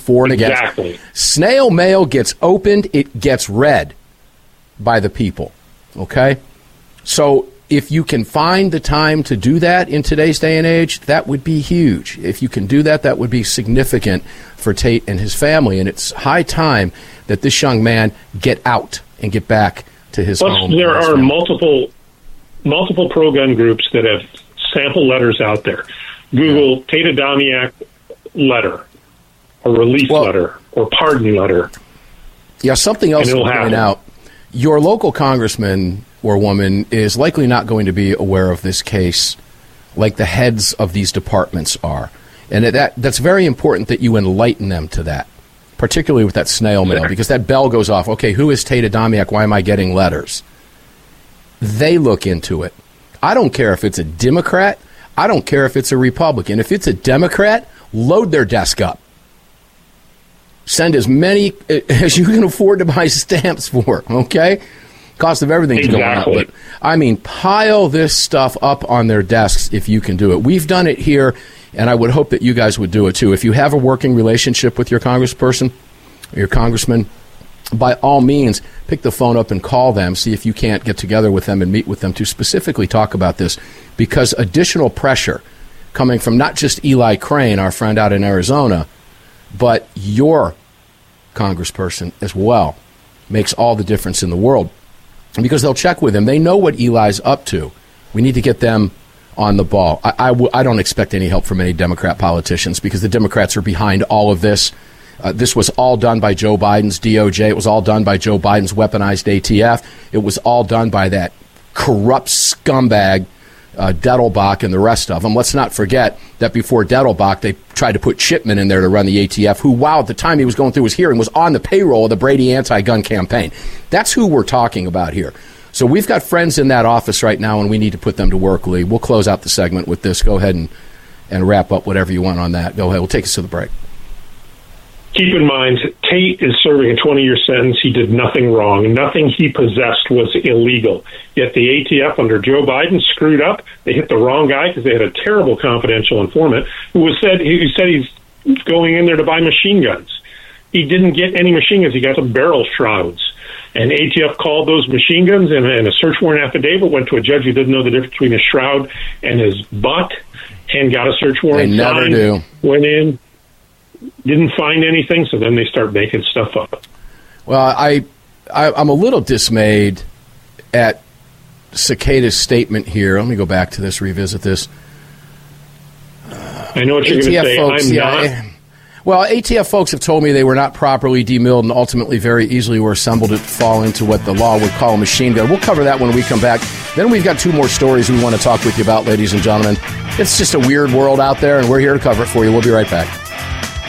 for and against. Exactly. Snail mail gets opened, it gets read by the people, okay? So if you can find the time to do that in today's day and age, that would be huge. If you can do that, that would be significant for Tate and his family, and it's high time that this young man get out and get back to his home. Plus, there are multiple pro-gun groups that have sample letters out there. Google Tate Adamiak letter, or release letter, or pardon letter. Yeah, something else to point out. Your local congressman or woman is likely not going to be aware of this case like the heads of these departments are. And that's very important that you enlighten them to that, particularly with that snail mail, because that bell goes off. Okay, who is Tate Adamiak? Why am I getting letters? They look into it. I don't care if it's a Democrat. I don't care if it's a Republican. If it's a Democrat, load their desk up. Send as many as you can afford to buy stamps for, okay? Cost of everything's going up. But, I mean, pile this stuff up on their desks if you can do it. We've done it here, and I would hope that you guys would do it too. If you have a working relationship with your congressperson, or your congressman, by all means, pick the phone up and call them, see if you can't get together with them and meet with them to specifically talk about this, because additional pressure coming from not just Eli Crane, our friend out in Arizona, but your congressperson as well makes all the difference in the world, because they'll check with him. They know what Eli's up to. We need to get them on the ball. I don't expect any help from any Democrat politicians, because the Democrats are behind all of this. This was all done by Joe Biden's DOJ. It was all done by Joe Biden's weaponized ATF. It was all done by that corrupt scumbag Dettelbach and the rest of them. Let's not forget that before Dettelbach, they tried to put Chipman in there to run the ATF, who, wow, at the time he was going through his hearing, was on the payroll of the Brady anti-gun campaign. That's who we're talking about here. So we've got friends in that office right now, and we need to put them to work, Lee. We'll close out the segment with this. Go ahead and wrap up whatever you want on that. Go ahead. We'll take us to the break. Keep in mind, Tate is serving a 20-year sentence. He did nothing wrong. Nothing he possessed was illegal. Yet the ATF under Joe Biden screwed up. They hit the wrong guy because they had a terrible confidential informant who said he's going in there to buy machine guns. He didn't get any machine guns. He got some barrel shrouds. And ATF called those machine guns, and a search warrant affidavit went to a judge who didn't know the difference between a shroud and his butt, and got a search warrant. They never do. Went in. Didn't find anything, so then they start making stuff up. Well, I'm a little dismayed at Cicada's statement here. Let me go back to this, revisit this. I know what you're going to say. Folks, well, ATF folks have told me they were not properly demilled and ultimately very easily were assembled to fall into what the law would call a machine gun. We'll cover that when we come back. Then we've got two more stories we want to talk with you about, ladies and gentlemen. It's just a weird world out there, and we're here to cover it for you. We'll be right back.